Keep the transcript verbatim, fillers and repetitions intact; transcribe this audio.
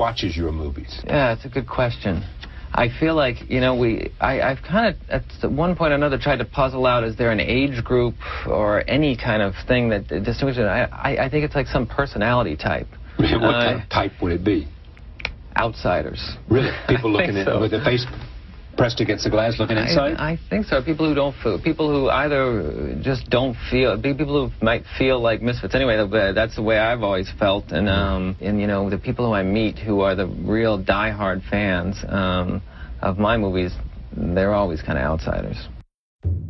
watches your movies? Yeah, it's a good question. I feel like, you know, we, I, I've kind of, at one point or another, tried to puzzle out, is there an age group or any kind of thing that distinguishes it? I, I, I think it's like some personality type. What uh, kind of type would it be? Outsiders. Really? People looking in, so. with their face pressed against the glass looking inside? I, I think so. People who don't feel, people who either just don't feel, people who might feel like misfits. Anyway, that's the way I've always felt. And, um, and you know, the people who I meet who are the real diehard fans um, of my movies, they're always kind of outsiders.